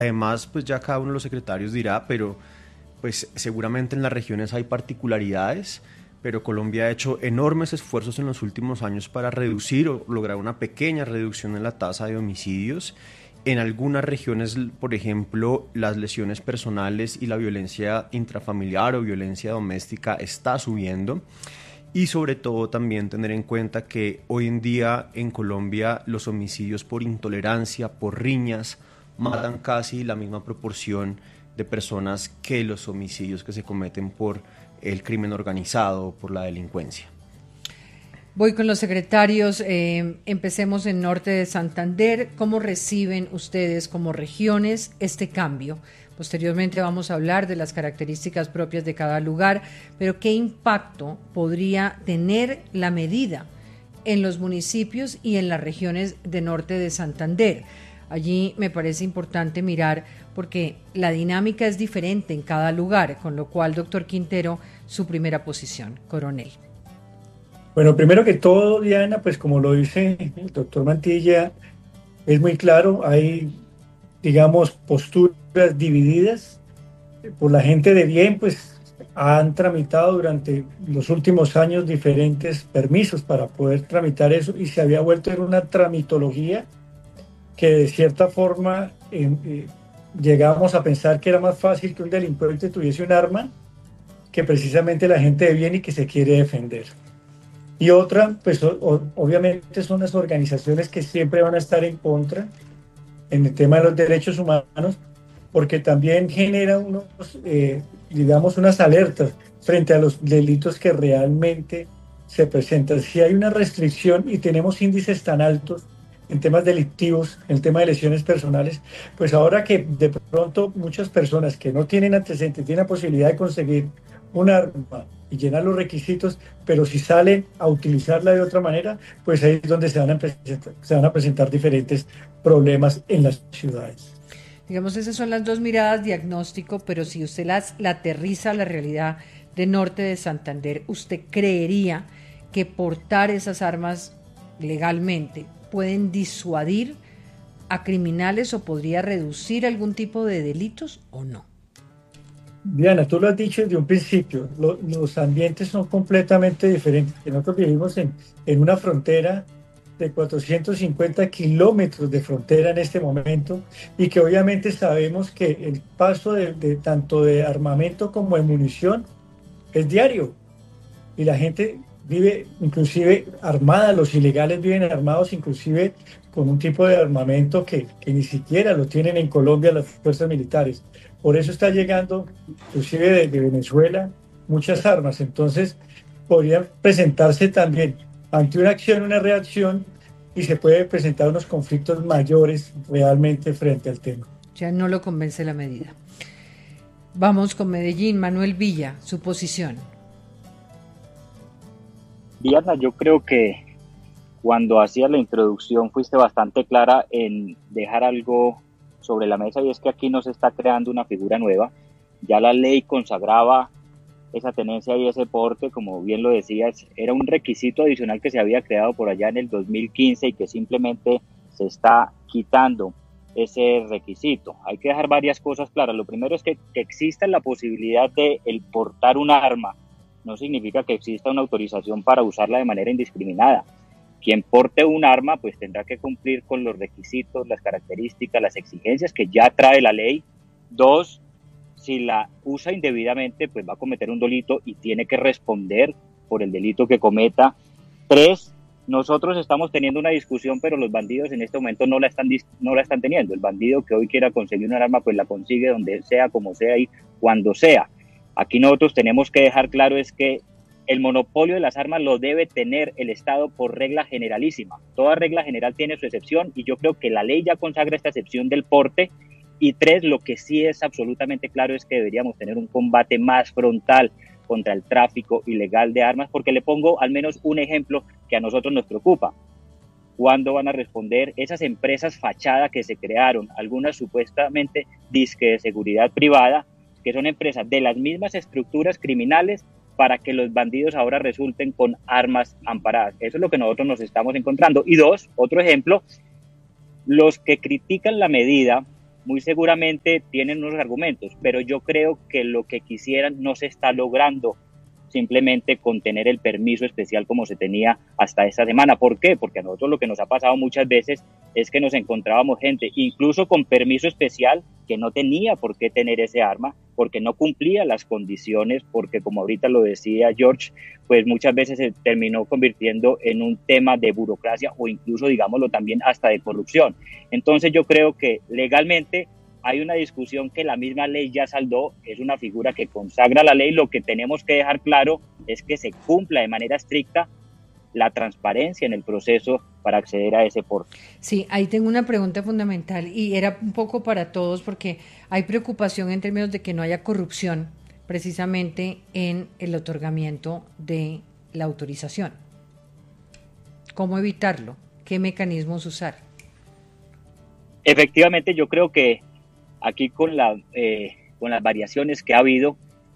Además, pues ya cada uno de los secretarios dirá, pero pues seguramente en las regiones hay particularidades, pero Colombia ha hecho enormes esfuerzos en los últimos años para reducir o lograr una pequeña reducción en la tasa de homicidios. En algunas regiones, por ejemplo, las lesiones personales y la violencia intrafamiliar o violencia doméstica está subiendo. Y sobre todo también tener en cuenta que hoy en día en Colombia los homicidios por intolerancia, por riñas, matan casi la misma proporción de personas que los homicidios que se cometen por el crimen organizado o por la delincuencia. Voy con los secretarios. Empecemos en Norte de Santander. ¿Cómo reciben ustedes como regiones este cambio? Posteriormente vamos a hablar de las características propias de cada lugar, pero ¿qué impacto podría tener la medida en los municipios y en las regiones de Norte de Santander? Allí me parece importante mirar porque la dinámica es diferente en cada lugar, con lo cual, doctor Quintero, su primera posición, coronel. Bueno, primero que todo, Diana, pues como lo dice el doctor Mantilla, es muy claro, hay, digamos, posturas divididas. Por la gente de bien, pues han tramitado durante los últimos años diferentes permisos para poder tramitar eso y se había vuelto en una tramitología que de cierta forma llegábamos a pensar que era más fácil que un delincuente tuviese un arma que precisamente la gente de bien y que se quiere defender. Y otra, pues obviamente son las organizaciones que siempre van a estar en contra en el tema de los derechos humanos, porque también genera digamos, unas alertas frente a los delitos que realmente se presentan. Si hay una restricción y tenemos índices tan altos en temas delictivos, en el tema de lesiones personales, pues ahora que de pronto muchas personas que no tienen antecedentes tienen la posibilidad de conseguir un arma y llenar los requisitos, pero si salen a utilizarla de otra manera, pues ahí es donde se van a presentar diferentes problemas en las ciudades. Digamos, esas son las dos miradas diagnóstico, pero si usted la aterriza a la realidad de Norte de Santander, ¿usted creería que portar esas armas legalmente pueden disuadir a criminales o podría reducir algún tipo de delitos o no? Diana, tú lo has dicho desde un principio, los ambientes son completamente diferentes. Nosotros vivimos en una frontera de 450 kilómetros de frontera en este momento y que obviamente sabemos que el paso de tanto de armamento como de munición es diario y la gente vive inclusive armada, los ilegales viven armados inclusive con un tipo de armamento que ni siquiera lo tienen en Colombia las fuerzas militares. Por eso está llegando, inclusive de Venezuela, muchas armas. Entonces, podrían presentarse también ante una acción, una reacción, y se puede presentar unos conflictos mayores realmente frente al tema. Ya no lo convence la medida. Vamos con Medellín. Manuel Villa, su posición. Diana, yo creo que cuando hacías la introducción fuiste bastante clara en dejar algo sobre la mesa y es que aquí no se está creando una figura nueva. Ya la ley consagraba esa tenencia y ese porte, como bien lo decías, era un requisito adicional que se había creado por allá en el 2015 y que simplemente se está quitando ese requisito. Hay que dejar varias cosas claras. Lo primero es que exista la posibilidad de el portar un arma no significa que exista una autorización para usarla de manera indiscriminada. Quien porte un arma pues tendrá que cumplir con los requisitos, las características, las exigencias que ya trae la ley. 2, si la usa indebidamente pues va a cometer un delito y tiene que responder por el delito que cometa. 3, nosotros estamos teniendo una discusión, pero los bandidos en este momento no la están teniendo. El bandido que hoy quiera conseguir un arma pues la consigue donde sea, como sea y cuando sea. Aquí nosotros tenemos que dejar claro es que el monopolio de las armas lo debe tener el Estado por regla generalísima. Toda regla general tiene su excepción y yo creo que la ley ya consagra esta excepción del porte. Y 3, lo que sí es absolutamente claro es que deberíamos tener un combate más frontal contra el tráfico ilegal de armas, porque le pongo al menos un ejemplo que a nosotros nos preocupa. ¿Cuándo van a responder esas empresas fachada que se crearon, algunas supuestamente disque de seguridad privada, que son empresas de las mismas estructuras criminales para que los bandidos ahora resulten con armas amparadas? Eso es lo que nosotros nos estamos encontrando. Y 2, otro ejemplo, los que critican la medida muy seguramente tienen unos argumentos, pero yo creo que lo que quisieran no se está logrando simplemente con tener el permiso especial como se tenía hasta esta semana. ¿Por qué? Porque a nosotros lo que nos ha pasado muchas veces es que nos encontrábamos gente, incluso con permiso especial, que no tenía por qué tener ese arma, porque no cumplía las condiciones, porque como ahorita lo decía George, pues muchas veces se terminó convirtiendo en un tema de burocracia o incluso, digámoslo también, hasta de corrupción. Entonces yo creo que legalmente hay una discusión que la misma ley ya saldó, es una figura que consagra la ley. Lo que tenemos que dejar claro es que se cumpla de manera estricta la transparencia en el proceso para acceder a ese porte. Sí, ahí tengo una pregunta fundamental y era un poco para todos porque hay preocupación en términos de que no haya corrupción precisamente en el otorgamiento de la autorización. ¿Cómo evitarlo? ¿Qué mecanismos usar? Efectivamente, yo creo que aquí con las variaciones que ha habido,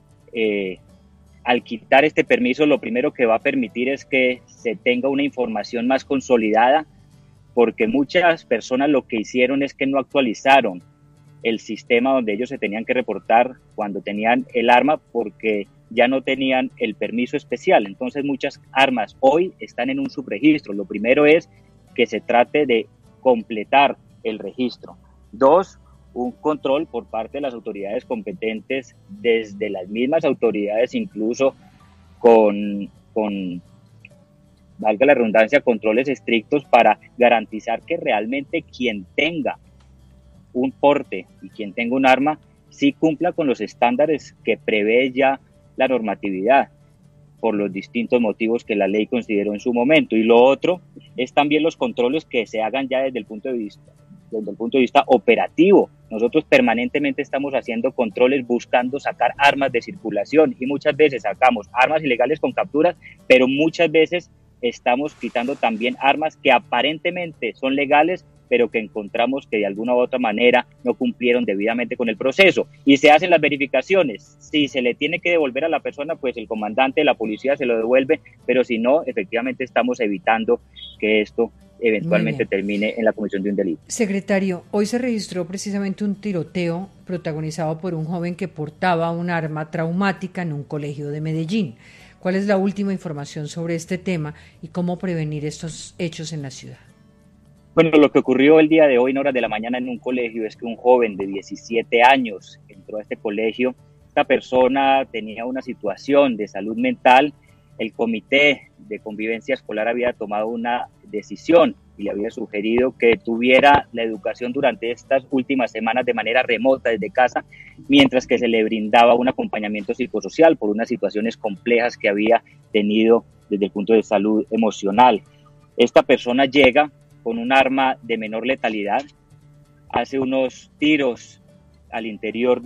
al quitar este permiso, lo primero que va a permitir es que se tenga una información más consolidada, porque muchas personas lo que hicieron es que no actualizaron el sistema donde ellos se tenían que reportar cuando tenían el arma, porque ya no tenían el permiso especial. Entonces muchas armas hoy están en un subregistro. Lo primero es que se trate de completar el registro. 2, un control por parte de las autoridades competentes, desde las mismas autoridades, incluso con valga la redundancia, controles estrictos para garantizar que realmente quien tenga un porte y quien tenga un arma sí cumpla con los estándares que prevé ya la normatividad, por los distintos motivos que la ley consideró en su momento. Y lo otro es también los controles que se hagan ya desde el punto de vista operativo. Nosotros permanentemente estamos haciendo controles buscando sacar armas de circulación y muchas veces sacamos armas ilegales con capturas, pero muchas veces estamos quitando también armas que aparentemente son legales, pero que encontramos que de alguna u otra manera no cumplieron debidamente con el proceso. Y se hacen las verificaciones. Si se le tiene que devolver a la persona, pues el comandante de la policía se lo devuelve, pero si no, efectivamente estamos evitando que esto eventualmente termine en la comisión de un delito. Secretario, hoy se registró precisamente un tiroteo protagonizado por un joven que portaba un arma traumática en un colegio de Medellín. ¿Cuál es la última información sobre este tema y cómo prevenir estos hechos en la ciudad? Bueno, lo que ocurrió el día de hoy en horas de la mañana en un colegio es que un joven de 17 años entró a este colegio. Esta persona tenía una situación de salud mental. El comité de convivencia escolar había tomado una decisión y le había sugerido que tuviera la educación durante estas últimas semanas de manera remota desde casa, mientras que se le brindaba un acompañamiento psicosocial por unas situaciones complejas que había tenido desde el punto de salud emocional. Esta persona llega con un arma de menor letalidad, hace unos tiros al interior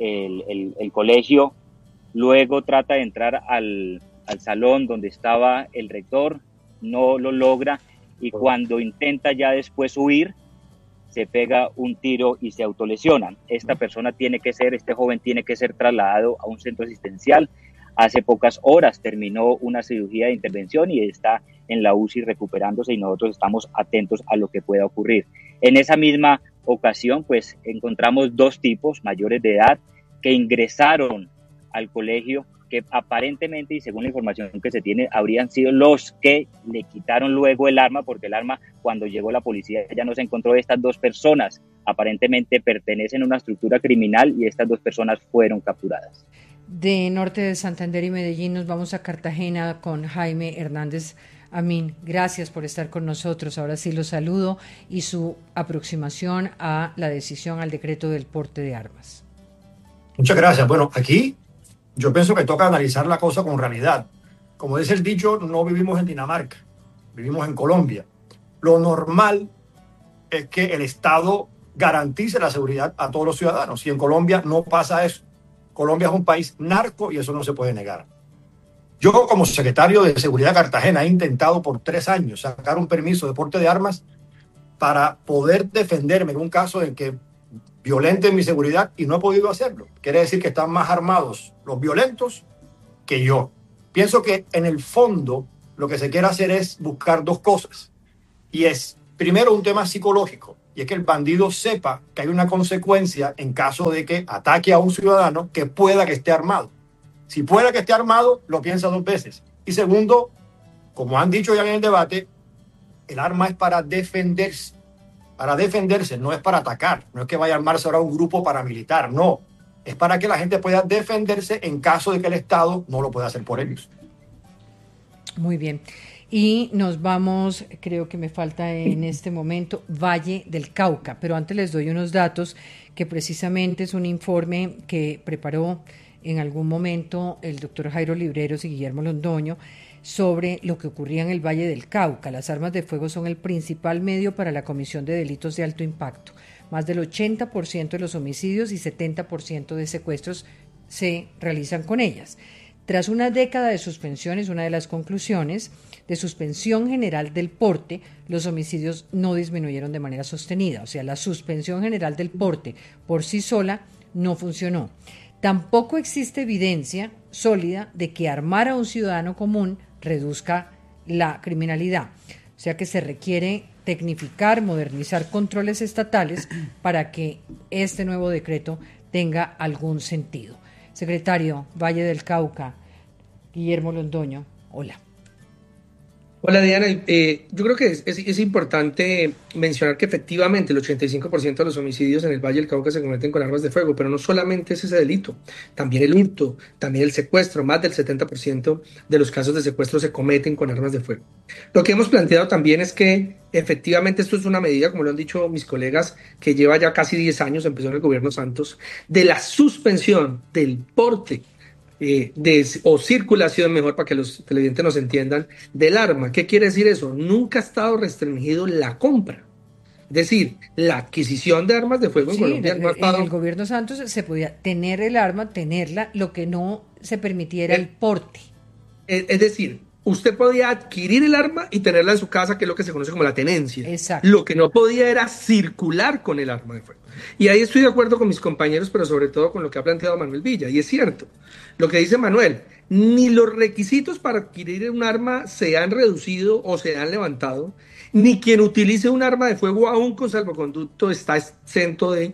del colegio, luego trata de entrar al salón donde estaba el rector, no lo logra y cuando intenta ya después huir, se pega un tiro y se autolesiona. Este joven tiene que ser trasladado a un centro asistencial. Hace pocas horas terminó una cirugía de intervención y está en la UCI recuperándose y nosotros estamos atentos a lo que pueda ocurrir. En esa misma ocasión, pues encontramos 2 tipos mayores de edad que ingresaron al colegio, que aparentemente y según la información que se tiene habrían sido los que le quitaron luego el arma, porque el arma cuando llegó la policía ya no se encontró. Estas 2 personas aparentemente pertenecen a una estructura criminal y estas 2 personas fueron capturadas. De Norte de Santander y Medellín nos vamos a Cartagena con Jaime Hernández Amin. Gracias por estar con nosotros. Ahora sí lo saludo y su aproximación a la decisión, al decreto del porte de armas. Muchas gracias. Bueno, aquí yo pienso que toca analizar la cosa con realidad. Como dice el dicho, no vivimos en Dinamarca, vivimos en Colombia. Lo normal es que el Estado garantice la seguridad a todos los ciudadanos y en Colombia no pasa eso. Colombia es un país narco y eso no se puede negar. Yo como secretario de Seguridad de Cartagena he intentado por 3 años sacar un permiso de porte de armas para poder defenderme en un caso en que violenten mi seguridad y no he podido hacerlo. Quiere decir que están más armados los violentos que yo. Pienso que en el fondo lo que se quiere hacer es buscar 2 cosas. Y es, primero, un tema psicológico. y es que el bandido sepa que hay una consecuencia en caso de que ataque a un ciudadano que pueda que esté armado. Si pueda que esté armado, lo piensa dos veces. Y segundo, como han dicho ya en el debate, el arma es para defenderse. Para defenderse, no es para atacar. No es que vaya a armarse ahora un grupo paramilitar, no. Es para que la gente pueda defenderse en caso de que el Estado no lo pueda hacer por ellos. Muy bien. Y nos vamos, creo que me falta en este momento, Valle del Cauca. Pero antes les doy unos datos que precisamente es un informe que preparó en algún momento el doctor Jairo Libreros y Guillermo Londoño sobre lo que ocurría en el Valle del Cauca. Las armas de fuego son el principal medio para la comisión de delitos de alto impacto. Más del 80% de los homicidios y 70% de secuestros se realizan con ellas. Tras una década de suspensiones, una de las conclusiones de suspensión general del porte, los homicidios no disminuyeron de manera sostenida. O sea, la suspensión general del porte por sí sola no funcionó. Tampoco existe evidencia sólida de que armar a un ciudadano común reduzca la criminalidad. O sea que se requiere tecnificar, modernizar controles estatales para que este nuevo decreto tenga algún sentido. Secretario, Valle del Cauca, Guillermo Londoño, hola. Hola Diana, yo creo que es importante mencionar que efectivamente el 85% de los homicidios en el Valle del Cauca se cometen con armas de fuego, pero no solamente es ese delito, también el hurto, también el secuestro, más del 70% de los casos de secuestro se cometen con armas de fuego. Lo que hemos planteado también es que efectivamente esto es una medida, como lo han dicho mis colegas, que lleva ya casi 10 años, empezó en el gobierno Santos, de la suspensión del porte o circulación, mejor para que los televidentes nos entiendan, del arma. ¿Qué quiere decir eso? Nunca ha estado restringido la compra. Es decir, la adquisición de armas de fuego en Colombia no ha estado... En el gobierno Santos se podía tener el arma, tenerla, lo que no se permitiera el porte. Es decir, usted podía adquirir el arma y tenerla en su casa, que es lo que se conoce como la tenencia. Exacto. Lo que no podía era circular con el arma de fuego. Y ahí estoy de acuerdo con mis compañeros, pero sobre todo con lo que ha planteado Manuel Villa. Y es cierto, lo que dice Manuel, ni los requisitos para adquirir un arma se han reducido o se han levantado, ni quien utilice un arma de fuego aún con salvoconducto está exento de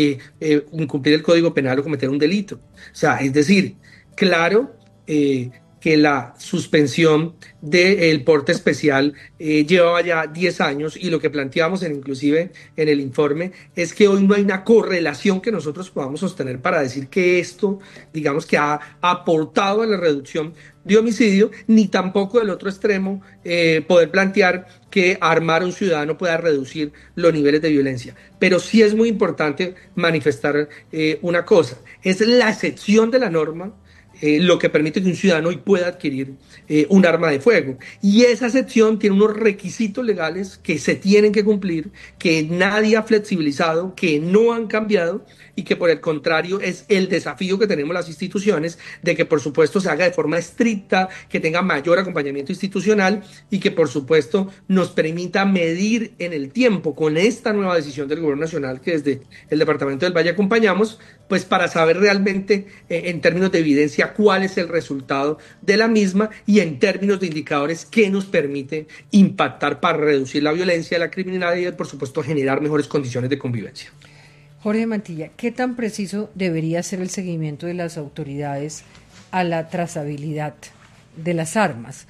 incumplir el Código Penal o cometer un delito. O sea, es decir, claro que la suspensión del porte especial llevaba ya 10 años y lo que planteamos inclusive en el informe es que hoy no hay una correlación que nosotros podamos sostener para decir que esto, digamos que ha aportado a la reducción de homicidio, ni tampoco del otro extremo poder plantear que armar a un ciudadano pueda reducir los niveles de violencia. Pero sí es muy importante manifestar una cosa, es la excepción de la norma lo que permite que un ciudadano hoy pueda adquirir un arma de fuego. Y esa excepción tiene unos requisitos legales que se tienen que cumplir, que nadie ha flexibilizado, que no han cambiado y que por el contrario es el desafío que tenemos las instituciones de que por supuesto se haga de forma estricta, que tenga mayor acompañamiento institucional y que por supuesto nos permita medir en el tiempo con esta nueva decisión del Gobierno Nacional que desde el Departamento del Valle acompañamos, pues para saber realmente en términos de evidencia cuál es el resultado de la misma y en términos de indicadores que nos permite impactar para reducir la violencia, la criminalidad y por supuesto generar mejores condiciones de convivencia. Jorge Mantilla, ¿qué tan preciso debería ser el seguimiento de las autoridades a la trazabilidad de las armas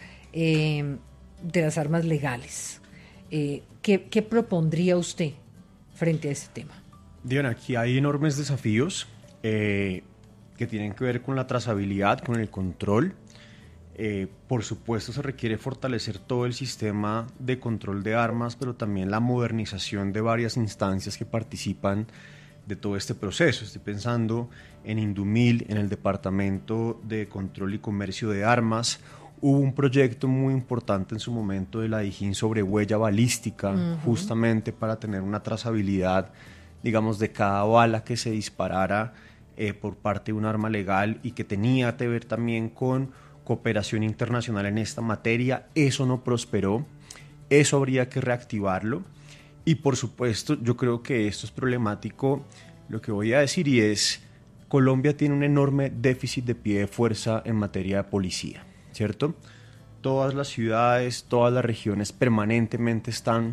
legales? ¿Qué propondría usted frente a ese tema? Diana, aquí hay enormes desafíos que tienen que ver con la trazabilidad, con el control. Por supuesto se requiere fortalecer todo el sistema de control de armas, pero también la modernización de varias instancias que participan de todo este proceso. Estoy pensando en Indumil, en el Departamento de Control y Comercio de Armas. Hubo un proyecto muy importante en su momento de la DIJÍN sobre huella balística, justamente para tener una trazabilidad, digamos, de cada bala que se disparara por parte de un arma legal y que tenía que ver también con cooperación internacional en esta materia. Eso no prosperó, eso habría que reactivarlo. Y por supuesto, yo creo que esto es problemático, lo que voy a decir, y es, Colombia tiene un enorme déficit de pie de fuerza en materia de policía, ¿cierto? Todas las ciudades, todas las regiones permanentemente están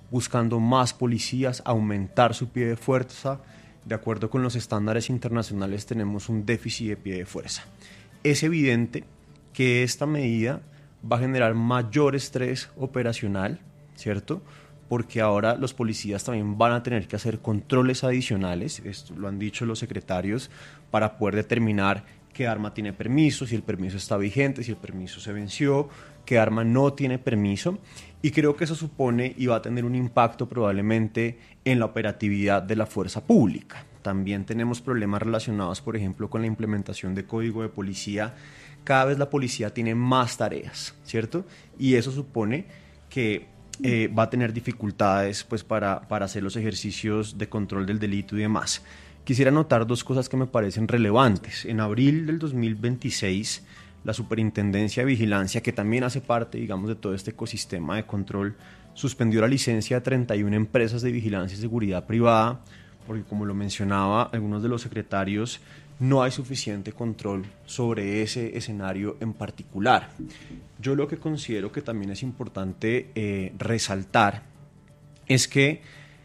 buscando más policías, aumentar su pie de fuerza. De acuerdo con los estándares internacionales tenemos un déficit de pie de fuerza. Es evidente que esta medida va a generar mayor estrés operacional, ¿cierto? Porque ahora los policías también van a tener que hacer controles adicionales, esto lo han dicho los secretarios, para poder determinar qué arma tiene permiso, si el permiso está vigente, si el permiso se venció, qué arma no tiene permiso, y creo que eso supone y va a tener un impacto probablemente en la operatividad de la fuerza pública. También tenemos problemas relacionados, por ejemplo, con la implementación de código de policía. Cada vez la policía tiene más tareas, ¿cierto? Y eso supone que va a tener dificultades pues, para hacer los ejercicios de control del delito y demás. Quisiera anotar dos cosas que me parecen relevantes. En abril del 2026, la Superintendencia de Vigilancia, que también hace parte, digamos, de todo este ecosistema de control, suspendió la licencia de 31 empresas de vigilancia y seguridad privada, porque como lo mencionaba algunos de los secretarios, no hay suficiente control sobre ese escenario en particular. Yo lo que considero que también es importante resaltar es que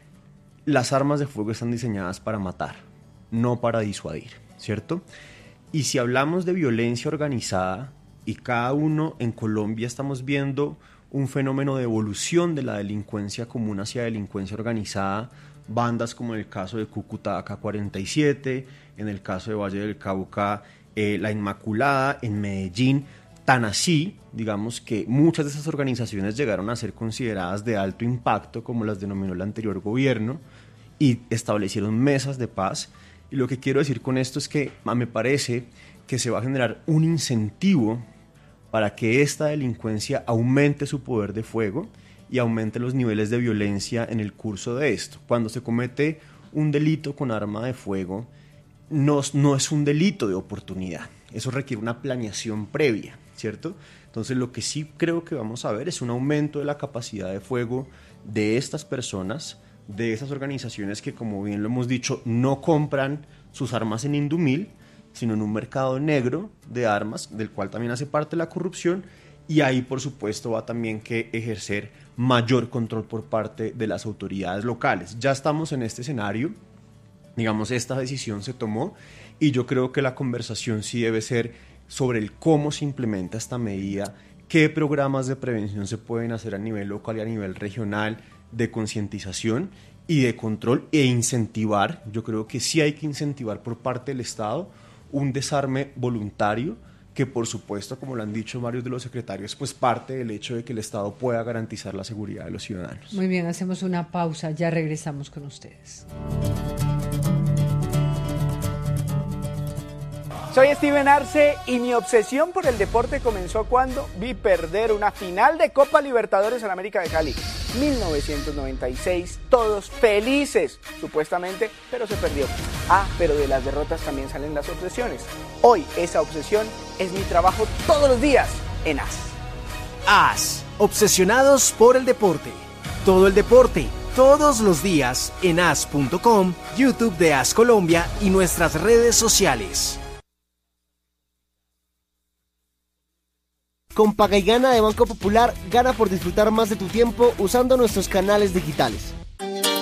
las armas de fuego están diseñadas para matar, no para disuadir, ¿cierto? Y si hablamos de violencia organizada, y cada uno en Colombia estamos viendo un fenómeno de evolución de la delincuencia común hacia delincuencia organizada, bandas como en el caso de Cúcuta AK-47, en el caso de Valle del Cauca La Inmaculada, en Medellín, tan así, digamos que muchas de esas organizaciones llegaron a ser consideradas de alto impacto, como las denominó el anterior gobierno, y establecieron mesas de paz. Y lo que quiero decir con esto es que me parece que se va a generar un incentivo para que esta delincuencia aumente su poder de fuego y aumente los niveles de violencia en el curso de esto. Cuando se comete un delito con arma de fuego, no es un delito de oportunidad. Eso requiere una planeación previa, ¿cierto? Entonces lo que sí creo que vamos a ver es un aumento de la capacidad de fuego de estas personas, de esas organizaciones que, como bien lo hemos dicho, no compran sus armas en Indumil, sino en un mercado negro de armas, del cual también hace parte la corrupción, y ahí por supuesto va también que ejercer mayor control por parte de las autoridades locales. Ya estamos en este escenario, digamos, esta decisión se tomó, y yo creo que la conversación sí debe ser sobre el cómo se implementa esta medida, qué programas de prevención se pueden hacer a nivel local y a nivel regional, de concientización y de control, e incentivar, yo creo que sí hay que incentivar por parte del Estado un desarme voluntario, que por supuesto, como lo han dicho varios de los secretarios, pues parte del hecho de que el Estado pueda garantizar la seguridad de los ciudadanos. Muy bien, hacemos una pausa, ya regresamos con ustedes. Soy Steven Arce y mi obsesión por el deporte comenzó cuando vi perder una final de Copa Libertadores en América de Cali. 1996, todos felices, supuestamente, pero se perdió. Pero de las derrotas también salen las obsesiones. Hoy esa obsesión es mi trabajo todos los días en AS. AS, obsesionados por el deporte. Todo el deporte, todos los días en as.com, YouTube de AS Colombia y nuestras redes sociales. Con Paga y Gana de Banco Popular, gana por disfrutar más de tu tiempo usando nuestros canales digitales.